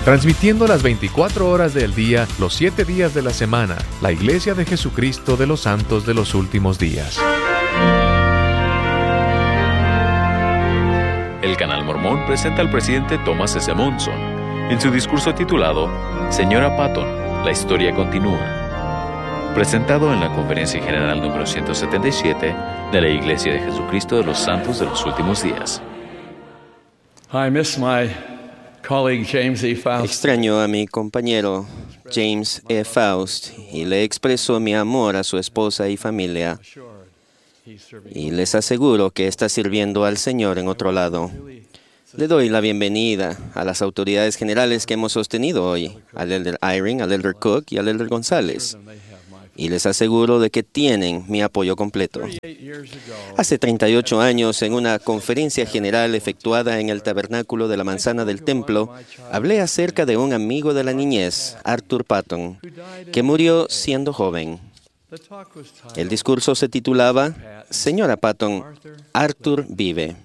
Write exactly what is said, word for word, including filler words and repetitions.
Transmitiendo las veinticuatro horas del día, los siete días de la semana, la Iglesia de Jesucristo de los Santos de los Últimos Días. El Canal Mormón presenta al presidente Thomas S. Monson en su discurso titulado Señora Patton, la historia continúa, presentado en la Conferencia General número ciento setenta y siete de la Iglesia de Jesucristo de los Santos de los Últimos Días. I miss my colleague James E. Faust. Extraño a mi compañero James E. Faust y le expreso mi amor a su esposa y familia. Y les aseguro que está sirviendo al Señor en otro lado. Le doy la bienvenida a las autoridades generales que hemos sostenido hoy, al Elder Eyring, al Elder Cook y al Elder González. Y les aseguro de que tienen mi apoyo completo. Hace treinta y ocho años, en una conferencia general efectuada en el tabernáculo de la Manzana del Templo, hablé acerca de un amigo de la niñez, Arthur Patton, que murió siendo joven. El discurso se titulaba Señora Patton, Arthur vive.